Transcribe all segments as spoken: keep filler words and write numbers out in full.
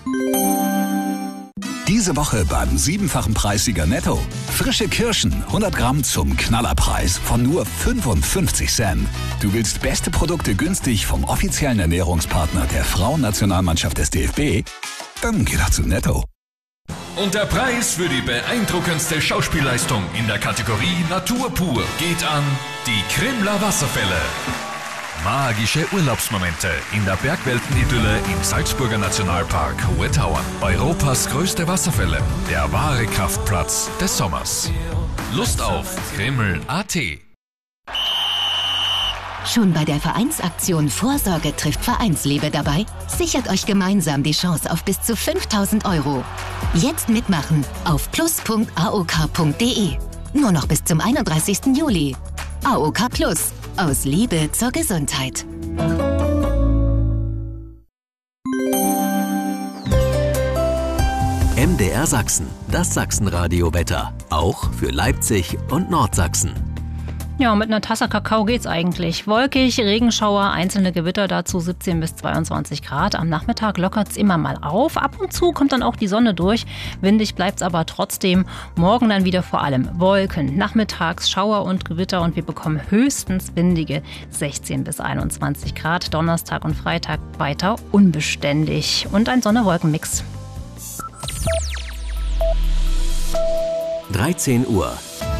Diese Woche beim siebenfachen Preissieger Netto. Frische Kirschen, hundert Gramm zum Knallerpreis von nur fünfundfünfzig Cent. Du willst beste Produkte günstig vom offiziellen Ernährungspartner der Frauennationalmannschaft des D F B? Dann geh doch zu Netto. Und der Preis für die beeindruckendste Schauspielleistung in der Kategorie Natur pur geht an die Krimler Wasserfälle. Magische Urlaubsmomente in der Bergweltenidylle im Salzburger Nationalpark Hohe Tauern. Europas größte Wasserfälle, der wahre Kraftplatz des Sommers. Lust auf Krimml punkt a t. Schon bei der Vereinsaktion Vorsorge trifft Vereinsliebe dabei? Sichert euch gemeinsam die Chance auf bis zu fünftausend Euro. Jetzt mitmachen auf plus punkt a o k punkt d e. Nur noch bis zum einunddreißigsten Juli. A O K Plus. Aus Liebe zur Gesundheit. M D R Sachsen, das Sachsenradio-Wetter. Auch für Leipzig und Nordsachsen. Ja, mit einer Tasse Kakao geht's eigentlich. Wolkig, Regenschauer, einzelne Gewitter, dazu siebzehn bis zweiundzwanzig Grad. Am Nachmittag lockert's immer mal auf. Ab und zu kommt dann auch die Sonne durch. Windig bleibt's aber trotzdem. Morgen dann wieder vor allem Wolken. Nachmittags Schauer und Gewitter und wir bekommen höchstens windige sechzehn bis einundzwanzig Grad. Donnerstag und Freitag weiter unbeständig. Und ein Sonne-Wolken-Mix. dreizehn Uhr.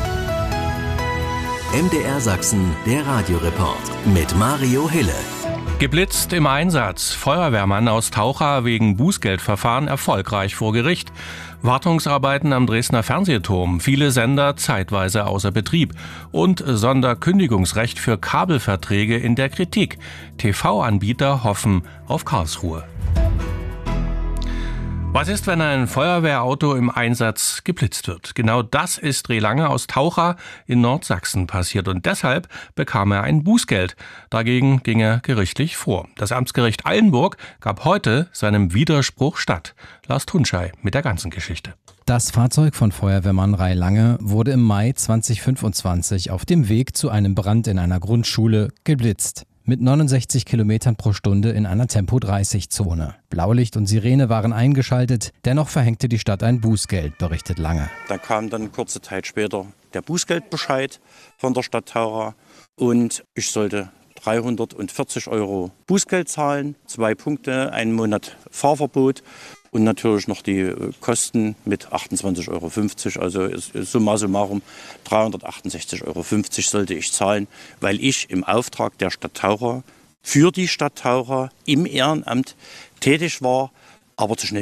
M D R Sachsen, der Radioreport mit Mario Hille. Geblitzt im Einsatz. Feuerwehrmann aus Taucha wegen Bußgeldverfahren erfolgreich vor Gericht. Wartungsarbeiten am Dresdner Fernsehturm. Viele Sender zeitweise außer Betrieb. Und Sonderkündigungsrecht für Kabelverträge in der Kritik. T V-Anbieter hoffen auf Karlsruhe. Was ist, wenn ein Feuerwehrauto im Einsatz geblitzt wird? Genau das ist Rehlange aus Taucha in Nordsachsen passiert und deshalb bekam er ein Bußgeld. Dagegen ging er gerichtlich vor. Das Amtsgericht Eilenburg gab heute seinem Widerspruch statt. Lars Tunschei mit der ganzen Geschichte. Das Fahrzeug von Feuerwehrmann Rehlange wurde im Mai zweitausendfünfundzwanzig auf dem Weg zu einem Brand in einer Grundschule geblitzt. Mit neunundsechzig Kilometern pro Stunde in einer Tempo dreißig Zone. Blaulicht und Sirene waren eingeschaltet, dennoch verhängte die Stadt ein Bußgeld, berichtet Lange. Da kam dann kurze Zeit später der Bußgeldbescheid von der Stadt Taucha und ich sollte dreihundertvierzig Euro Bußgeld zahlen, zwei Punkte, einen Monat Fahrverbot und natürlich noch die Kosten mit achtundzwanzig Euro fünfzig, also summa summarum dreihundertachtundsechzig Euro fünfzig sollte ich zahlen, weil ich im Auftrag der Stadt Taucha für die Stadt Taucha im Ehrenamt tätig war, aber zu schnell